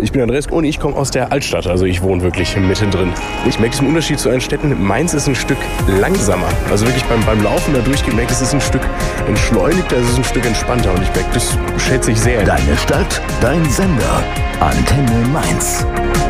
Ich bin Andreas und ich komme aus der Altstadt, also ich wohne wirklich mittendrin. Ich merke diesen Unterschied zu einen Städten. Mainz ist ein Stück langsamer, also wirklich beim Laufen da durchgemerkt, es ist ein Stück entschleunigter, es ist ein Stück entspannter und ich merke, das schätze ich sehr. Deine Stadt, dein Sender, Antenne Mainz.